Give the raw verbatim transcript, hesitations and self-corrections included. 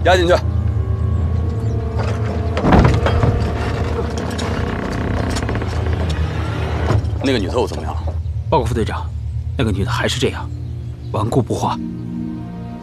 押进去。那个女特务怎么样？ 报告副队长，那个女的还是这样，顽固不化，